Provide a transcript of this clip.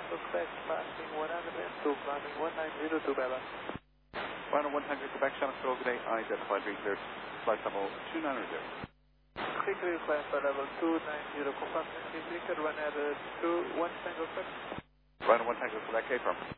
suspect passing 102, climbing 1902 Bella. Final 100 Quebec, Shannon good day, identified recleared, flight level 290. Recleared flight level 290, compartment recleared, run at 1 Tango Quebec. Run 1 Tango Quebec, confirm.